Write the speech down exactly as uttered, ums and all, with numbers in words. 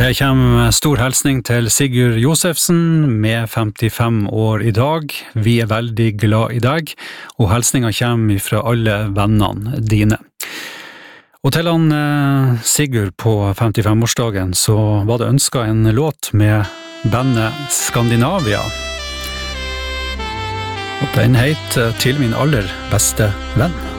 her kommer stor hilsning til Sigurd Josefsen med femtifem år i dag. Vi er veldig glad i deg, og hilsningen kommer fra alle vennene dine. Og til han Sigurd på femtifem-årsdagen så var det ønsket en låt med bandet Skandinavia. Og den heter «Til min aller beste venn».